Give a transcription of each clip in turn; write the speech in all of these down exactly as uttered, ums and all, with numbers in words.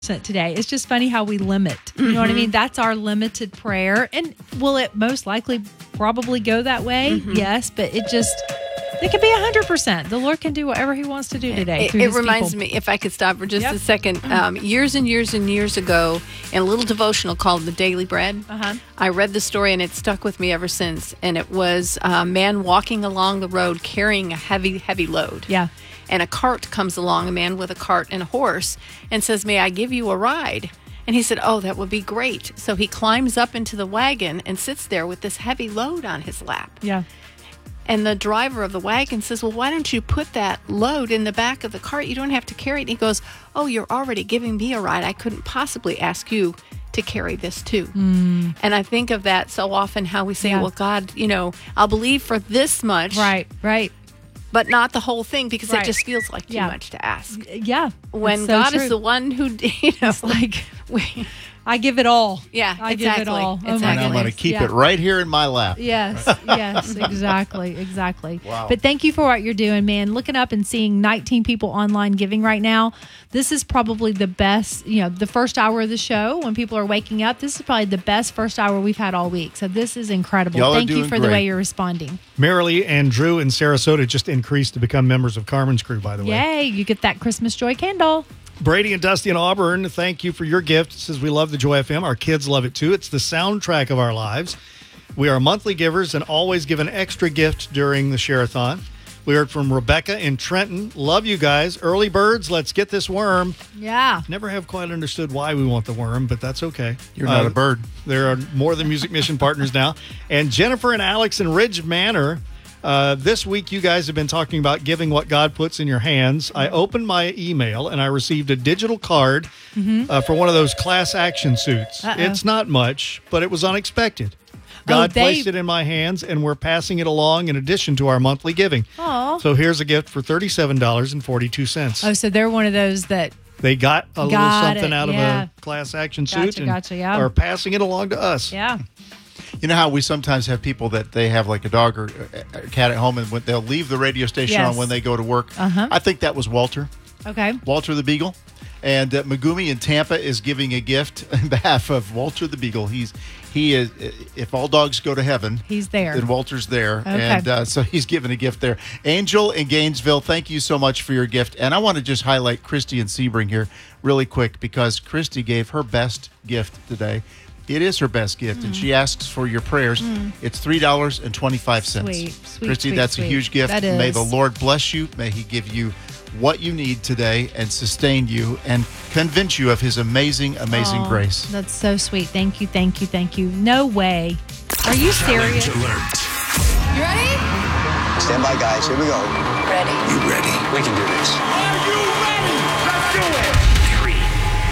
today. It's just funny how we limit. You mm-hmm. know what I mean? That's our limited prayer. And will it most likely probably go that way? Mm-hmm. Yes, but it just... It can be one hundred percent. The Lord can do whatever He wants to do today. It, it reminds people. me, if I could stop for just yep. a second, um, years and years and years ago, in a little devotional called The Daily Bread, uh-huh. I read the story and it stuck with me ever since. And it was a man walking along the road carrying a heavy, heavy load. Yeah. And a cart comes along, a man with a cart and a horse, and says, "May I give you a ride?" And he said, "Oh, that would be great." So he climbs up into the wagon and sits there with this heavy load on his lap. Yeah. And the driver of the wagon says, "Well, why don't you put that load in the back of the cart? You don't have to carry it." And he goes, "Oh, you're already giving me a ride. I couldn't possibly ask you to carry this too." Mm. And I think of that so often, how we say, yeah. well, God, you know, I'll believe for this much. Right, right. But not the whole thing, because right. it just feels like too yeah. much to ask. Yeah. When so God true. is the one who, you know, it's like... We, I give it all. Yeah, I exactly. give it all. Oh exactly. And I'm going to keep yeah. it right here in my lap. Yes, yes, exactly, exactly. Wow. But thank you for what you're doing, man. Looking up and seeing nineteen people online giving right now. This is probably the best, you know, the first hour of the show when people are waking up. This is probably the best first hour we've had all week. So this is incredible. Y'all thank are you doing for great. the way you're responding. Marilee and Drew in Sarasota just increased to become members of Carmen's crew, by the way. Yay, you get that Christmas joy candle. Brady and Dusty in Auburn, thank you for your gift. It says we love the Joy F M. Our kids love it too. It's the soundtrack of our lives. We are monthly givers and always give an extra gift during the Share-a-thon. We heard from Rebecca in Trenton. Love you guys. Early birds, let's get this worm. Yeah. Never have quite understood why we want the worm, but that's okay. You're not uh, a bird. There are more than Music Mission partners now. And Jennifer and Alex in Ridge Manor. Uh, this week, you guys have been talking about giving what God puts in your hands. I opened my email and I received a digital card mm-hmm. uh, for one of those class action suits. Uh-oh. It's not much, but it was unexpected. God oh, they... placed it in my hands, and we're passing it along in addition to our monthly giving. Aww. So here's a gift for thirty-seven dollars and forty-two cents. Oh, so they're one of those that... They got a got little something it. out yeah. of a class action gotcha, suit and gotcha, yeah. are passing it along to us. Yeah. You know how we sometimes have people that they have like a dog or a cat at home, and when they'll leave the radio station yes. on when they go to work. Uh-huh. I think that was Walter. Okay. Walter the Beagle. And uh, Megumi in Tampa is giving a gift on behalf of Walter the Beagle. He's he is if all dogs go to heaven, he's there. Then Walter's there, okay. and uh, so he's giving a gift there. Angel in Gainesville, thank you so much for your gift. And I want to just highlight Christy in Sebring here really quick, because Christy gave her best gift today. It is her best gift, mm. and she asks for your prayers. Mm. It's three dollars and twenty-five cents. Sweet, sweet, Christy, sweet, that's sweet. a huge gift. That is. May the Lord bless you. May He give you what you need today and sustain you and convince you of His amazing, amazing oh, grace. That's so sweet. Thank you, thank you, thank you. No way. Are you serious? Challenge alert. You ready? Stand by, guys. Here we go. Ready. You ready? We can do this. Are you ready? Let's do it. Three,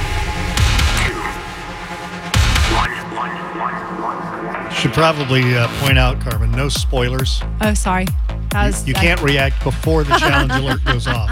two, one, one, one, one. Should probably uh, point out, Carmen, no spoilers. Oh, sorry. That was, You that- can't react before the challenge alert goes off.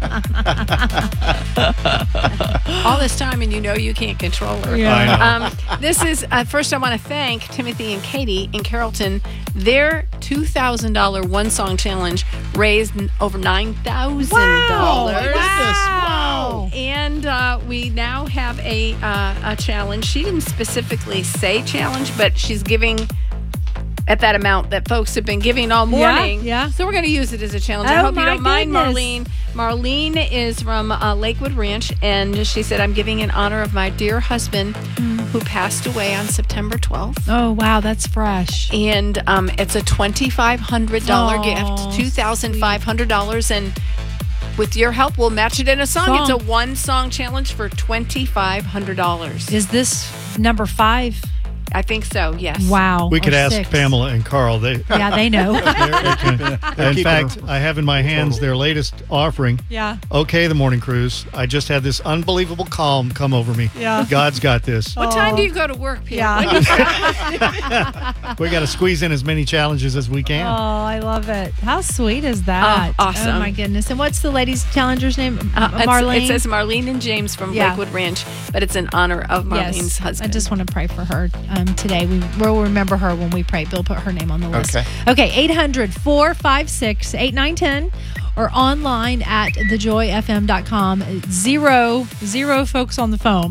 All this time, and you know you can't control her. Yeah. I know. Um, this is, uh, first I want to thank Timothy and Katie in Carrollton. Their two thousand dollars one-song challenge raised n- over nine thousand dollars. Wow. Wow. And uh, we now have a, uh, a challenge. She didn't specifically say challenge, but she's giving at that amount that folks have been giving all morning. Yeah, yeah. So we're going to use it as a challenge. Oh, I hope you my don't mind, goodness. Marlene. Marlene is from uh, Lakewood Ranch, and she said, I'm giving in honor of my dear husband mm. who passed away on September twelfth. Oh, wow. That's fresh. And um, it's a twenty-five hundred dollars Oh, gift, two thousand five hundred dollars. And with your help, we'll match it in a song. Song. It's a one-song challenge for twenty-five hundred dollars. Is this number five? I think so, yes. Wow. We could or ask six. Pamela and Carl. They, Yeah, they know. they're- they can- They're in keeping fact, her- I have in my hands their latest offering. Yeah. Okay, the morning cruise. I just had this unbelievable calm come over me. Yeah. God's got this. What Oh. time do you go to work, Peter? Yeah. When do you We got to squeeze in as many challenges as we Oh, can. I love it. How sweet is that? Oh, awesome. Oh, my goodness. And what's the ladies' challenger's name? Uh, it's- Marlene? It says Marlene and James from Yeah. Lakewood Ranch, but it's in honor of Marlene's yes. husband. I just want to pray for her um, today. We, we'll remember her when we pray. Bill put her name on the list. Okay. Okay, eight hundred, four five six, eight nine one zero. or online at the joy f m dot com. Zero, zero folks on the phone.